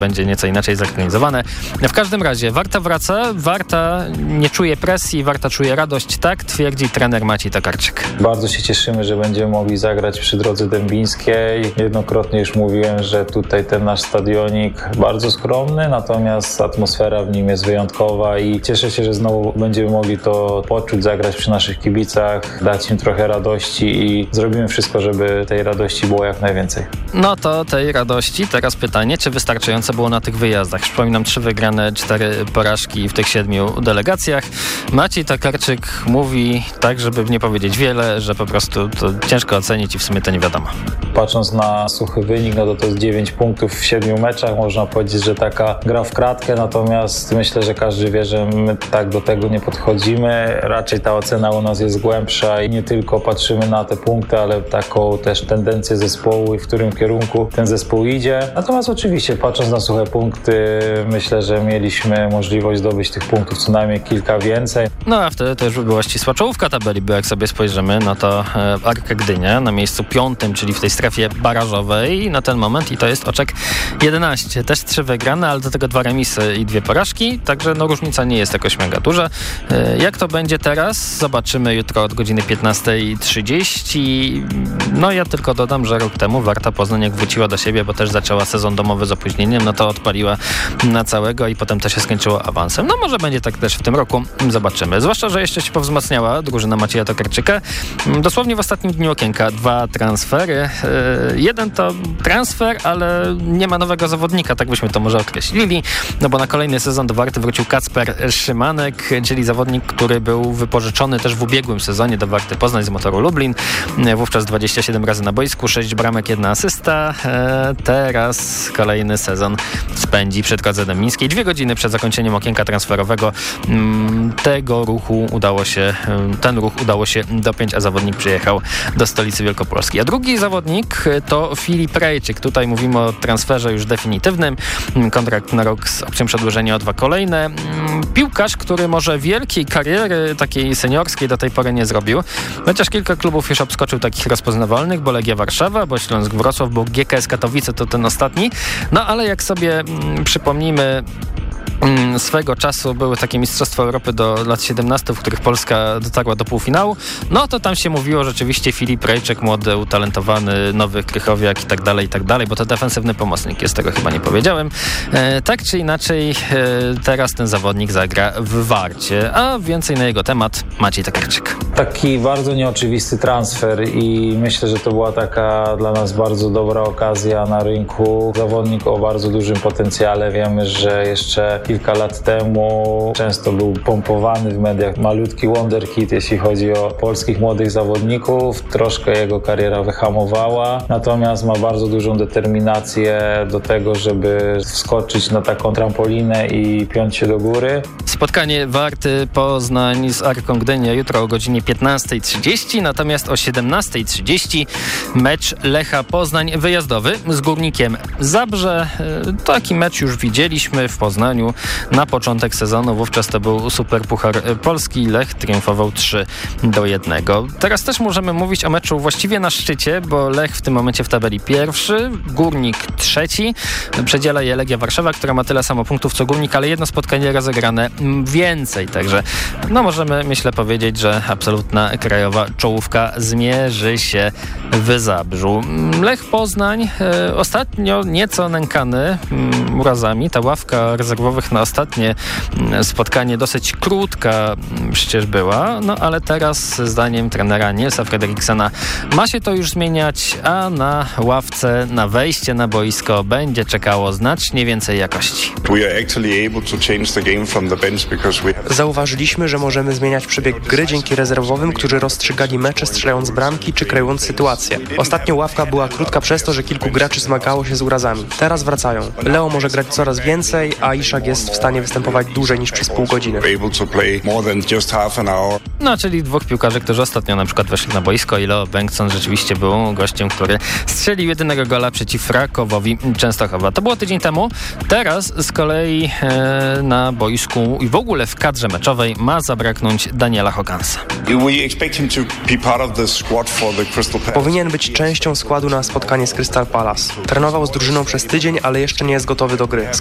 będzie nieco inaczej zorganizowane. W każdym razie Warta wraca, Warta nie czuje presji, Warta czuje radość, tak twierdzi trener Maciej Tokarczyk. Bardzo się cieszymy, że będziemy mogli zagrać przy Drodze Dębińskiej. Jednokrotnie już mówiłem, że tutaj ten nasz stadionik bardzo skromny, natomiast atmosfera w nim jest wyjątkowa i cieszę się, że znowu będziemy mogli to poczuć, zagrać przy naszych kibicach, dać im trochę radości i zrobimy wszystko, żeby tej radości było jak najwięcej. No to tej radości, teraz pytanie, czy wystarczająco było na tych wyjazdach? Przypominam, 3 wygrane, 4 porażki w tych 7 delegacjach. Maciej Tokarczyk mówi tak, żeby nie powiedzieć wiele, że po prostu to ciężko ocenić i w sumie to nie wiadomo. Patrząc na suchy wynik, no to jest 9 punktów w 7 meczach. Można powiedzieć, że taka gra w kratkę, natomiast myślę, że każdy wie, że my tak do tego nie podchodzimy. Raczej ta ocena u nas jest głębsza i nie tylko patrzymy na te punkty, ale taką też tendencję zespołu i w którym kierunku ten zespół idzie. Natomiast oczywiście, patrząc na suche punkty, myślę, że mieliśmy możliwość zdobyć tych punktów co najmniej kilka więcej. No a wtedy to już by była ścisła czołówka tabeli, bo jak sobie spojrzymy, no to Arka Gdynia na miejscu 5, czyli w tej strefie barażowej na ten moment i to jest oczek 11. Też 3 wygrane, ale do tego 2 remisy i 2 porażki, także no różnica nie jest jakoś mega duża. Jak to będzie teraz? Zobaczymy jutro od godziny 15:30. No ja tylko dodam, że rok temu Warta Poznań jak wróciła do siebie, bo też zaczęła sezon domowy z opóźnieniem, no to odpaliła na całego i potem to się skończyło awansem. No może będzie tak też w tym roku, zobaczymy. Zwłaszcza, że jeszcze się powzmacniała drużyna Macieja Tokarczyka. Dosłownie w ostatnim dniu okienka 2 transfery. Jeden to transfer, ale nie ma nowego zawodnika, tak byśmy to może określili, no bo na kolejny sezon do Warty wrócił Kacper Szymanek, czyli zawodnik, który był wypożyczony też w ubiegłym sezonie do Warty Poznań z Motoru Lublin. Wówczas 27 razy na boisku, 6 bramek, 1 asysta. Teraz kolejny sezon spędzi przy Drodze Dębińskiej. 2 godziny przed zakończeniem okienka transferowego ten ruch udało się dopiąć, a zawodnik przyjechał do stolicy Wielkopolskiej. A drugi zawodnik to Filip Rejczyk. Tutaj mówimy o transferze już definitywnym. Kontrakt na rok z opcją przedłużenia o 2 kolejne. Piłkarz, który może wielkiej kariery takiej seniorskiej do tej pory nie zrobił. Chociaż kilka klubów już obskoczył takich rozpoznawalnych, bo Legia Warszawa, bo Śląsk Wrocław, bo GKS Katowice to ten ostatni. No ale jak sobie przypomnimy, swego czasu były takie Mistrzostwa Europy do lat 17, w których Polska dotarła do półfinału, no to tam się mówiło rzeczywiście Filip Rejczyk, młody, utalentowany, nowy Krychowiak i tak dalej, bo to defensywny pomocnik jest, tego chyba nie powiedziałem. Tak czy inaczej, teraz ten zawodnik zagra w Warcie, a więcej na jego temat Maciej Tokarczyk. Taki bardzo nieoczywisty transfer i myślę, że to była taka dla nas bardzo dobra okazja na rynku. Zawodnik o bardzo dużym potencjale. Wiemy, że jeszcze kilka lat temu często był pompowany w mediach malutki wonderkid, jeśli chodzi o polskich młodych zawodników. Troszkę jego kariera wyhamowała, natomiast ma bardzo dużą determinację do tego, żeby wskoczyć na taką trampolinę i piąć się do góry. Spotkanie Warty Poznań z Arką Gdynia jutro o godzinie 15:30, natomiast o 17:30 mecz Lecha Poznań wyjazdowy z Górnikiem Zabrze. Taki mecz już widzieliśmy w Poznaniu na początek sezonu. Wówczas to był Super Puchar Polski. Lech triumfował 3-1. Teraz też możemy mówić o meczu właściwie na szczycie, bo Lech w tym momencie w tabeli 1, Górnik 3. Przedziela je Legia Warszawa, która ma tyle samo punktów co Górnik, ale jedno spotkanie rozegrane więcej. Także no możemy, myślę, powiedzieć, że absolutna krajowa czołówka zmierzy się w Zabrzu. Lech Poznań ostatnio nieco nękany urazami. Ta ławka rezerwowych na ostatnie spotkanie dosyć krótka przecież była, no ale teraz zdaniem trenera Nielsa Fredriksena ma się to już zmieniać, a na ławce, na wejście na boisko będzie czekało znacznie więcej jakości. Zauważyliśmy, że możemy zmieniać przebieg gry dzięki rezerwowym, którzy rozstrzygali mecze strzelając bramki czy kreując sytuację. Ostatnio ławka była krótka przez to, że kilku graczy zmagało się z urazami. Teraz wracają. Leo może grać coraz więcej, a Iszak jest jest w stanie występować dłużej niż przez pół godziny. No, czyli dwóch piłkarzy, którzy ostatnio na przykład weszli na boisko i Leo Bengtsson rzeczywiście był gościem, który strzelił jedynego gola przeciw Rakowowi Częstochowa. To było tydzień temu. Teraz z kolei na boisku i w ogóle w kadrze meczowej ma zabraknąć Daniela Hogansa. Powinien być częścią składu na spotkanie z Crystal Palace. Trenował z drużyną przez tydzień, ale jeszcze nie jest gotowy do gry.